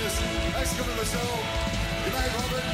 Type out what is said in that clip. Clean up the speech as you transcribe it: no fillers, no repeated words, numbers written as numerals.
Thanks for coming to the show. Good night, Robert.